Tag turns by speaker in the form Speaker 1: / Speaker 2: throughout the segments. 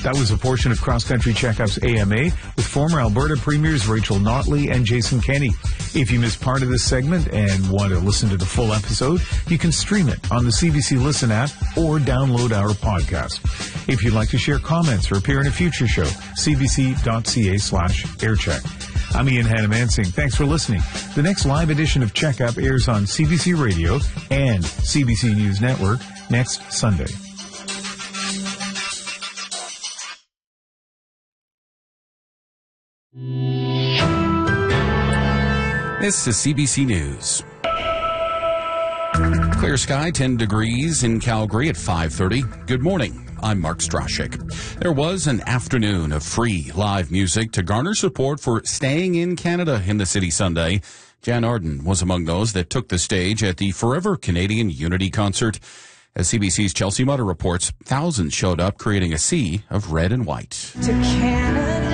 Speaker 1: That was a portion of Cross Country Checkup's AMA with former Alberta Premiers Rachel Notley and Jason Kenney. If you missed part of this segment and want to listen to the full episode, you can stream it on the CBC Listen app or download our podcast. If you'd like to share comments or appear in a future show, cbc.ca/aircheck. I'm Ian Hannamansing. Thanks for listening. The next live edition of Checkup airs on CBC Radio and CBC News Network next Sunday.
Speaker 2: This is CBC News. Clear sky, 10 degrees in Calgary at 5:30. Good morning. I'm Mark Strashik. There was an afternoon of free live music to garner support for staying in Canada in the city Sunday. Jan Arden was among those that took the stage at the Forever Canadian Unity concert. As CBC's Chelsea Mutter reports, thousands showed up, creating a sea of red and white.
Speaker 3: To Canada.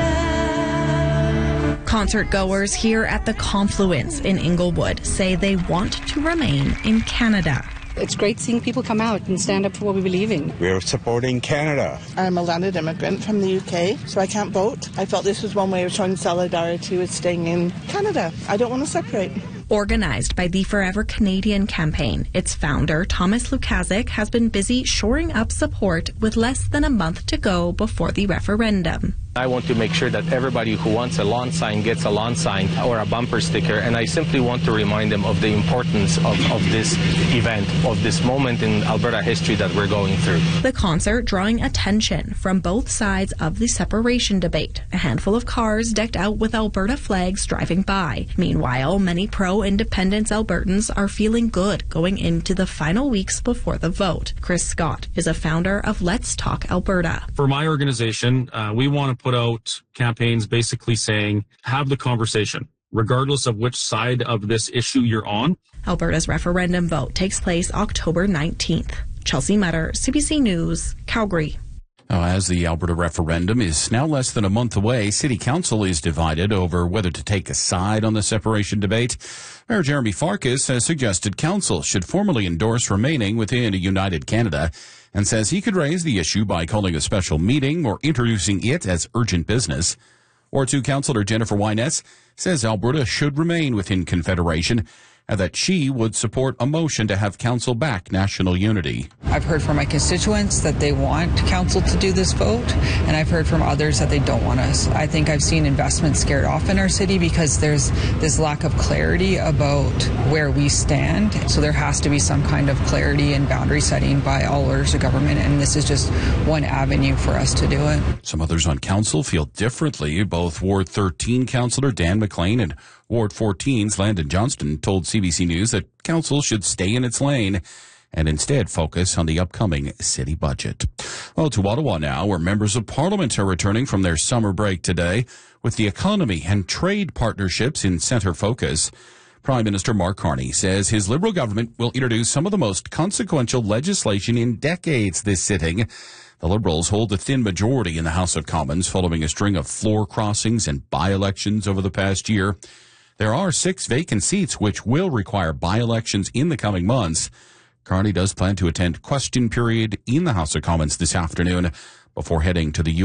Speaker 4: Concert goers here at the Confluence in Inglewood say they want to remain in Canada.
Speaker 5: It's great seeing people come out and stand up for what we believe in.
Speaker 6: We're supporting Canada.
Speaker 7: I'm a landed immigrant from the UK, so I can't vote. I felt this was one way of showing solidarity with staying in Canada. I don't want to separate.
Speaker 4: Organized by the Forever Canadian campaign, its founder, Thomas Lukazik, has been busy shoring up support with less than a month to go before the referendum.
Speaker 8: I want to make sure that everybody who wants a lawn sign gets a lawn sign or a bumper sticker, and I simply want to remind them of the importance of this event, of this moment in Alberta history that we're going through.
Speaker 4: The concert drawing attention from both sides of the separation debate. A handful of cars decked out with Alberta flags driving by. Meanwhile, many pro-independence Albertans are feeling good going into the final weeks before the vote. Chris Scott is a founder of Let's Talk Alberta.
Speaker 9: For my organization, we want to put out campaigns basically saying, have the conversation, regardless of which side of this issue you're on.
Speaker 4: Alberta's referendum vote takes place October 19th. Chelsea Mutter, CBC News, Calgary.
Speaker 2: Now, as the Alberta referendum is now less than a month away, City Council is divided over whether to take a side on the separation debate. Mayor Jeremy Farkas has suggested Council should formally endorse remaining within a united Canada and says he could raise the issue by calling a special meeting or introducing it as urgent business. Or two Councillor Jennifer Wyness says Alberta should remain within Confederation and that she would support a motion to have Council back national unity.
Speaker 10: I've heard from my constituents that they want Council to do this vote, and I've heard from others that they don't want us. I think I've seen investments scared off in our city because there's this lack of clarity about where we stand. So there has to be some kind of clarity and boundary setting by all orders of government, and this is just one avenue for us to do it.
Speaker 2: Some others on Council feel differently. Both Ward 13 Councillor Dan McLean and Ward 14's Landon Johnston told CBC News that Council should stay in its lane and instead focus on the upcoming city budget. Well, to Ottawa now, where members of Parliament are returning from their summer break today with the economy and trade partnerships in centre focus. Prime Minister Mark Carney says his Liberal government will introduce some of the most consequential legislation in decades this sitting. The Liberals hold a thin majority in the House of Commons following a string of floor crossings and by-elections over the past year. There are 6 vacant seats which will require by-elections in the coming months. Carney does plan to attend question period in the House of Commons this afternoon before heading to the